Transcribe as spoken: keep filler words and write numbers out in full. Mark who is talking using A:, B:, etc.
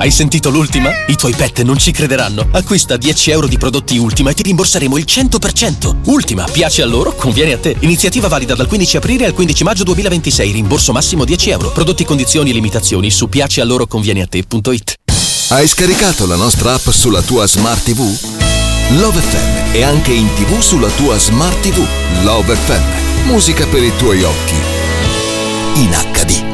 A: Hai sentito l'Ultima? I tuoi pet non ci crederanno. Acquista dieci euro di prodotti Ultima e ti rimborseremo il cento per cento. Ultima, piace a loro, conviene a te. Iniziativa valida dal quindici aprile al quindici maggio duemilaventisei. Rimborso massimo dieci euro. Prodotti, condizioni e limitazioni su piacealloroconvieneate punto it.
B: Hai scaricato la nostra app sulla tua Smart ti vu? Love effe emme è anche in tivù sulla tua Smart ti vu. Love effe emme. Musica per i tuoi occhi. In acca di.